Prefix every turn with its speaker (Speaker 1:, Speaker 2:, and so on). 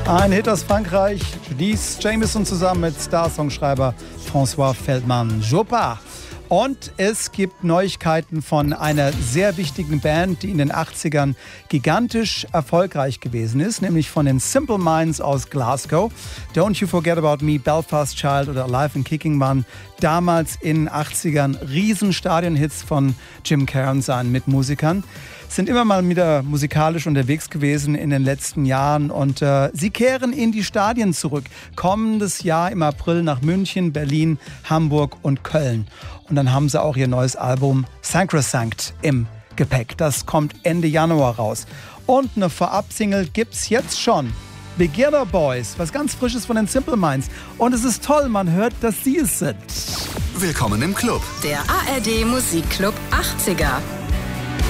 Speaker 1: Ein Hit aus Frankreich, Denise Jamison zusammen mit Star-Songschreiber François Feldman Jopa. Und es gibt Neuigkeiten von einer sehr wichtigen Band, die in den 80ern gigantisch erfolgreich gewesen ist, nämlich von den Simple Minds aus Glasgow. Don't You Forget About Me, Belfast Child oder Alive and Kicking waren damals in den 80ern Riesenstadionhits von Jim Kerr und seinen Mitmusikern. Sind immer mal wieder musikalisch unterwegs gewesen in den letzten Jahren und sie kehren in die Stadien zurück. Kommendes Jahr im April nach München, Berlin, Hamburg und Köln. Und dann haben sie auch ihr neues Album Sacrosanct im Gepäck. Das kommt Ende Januar raus. Und eine Vorab-Single gibt's jetzt schon. Beginner Boys, was ganz Frisches von den Simple Minds. Und es ist toll, man hört, dass sie es sind.
Speaker 2: Willkommen im Club.
Speaker 3: Der ARD Musikclub 80er.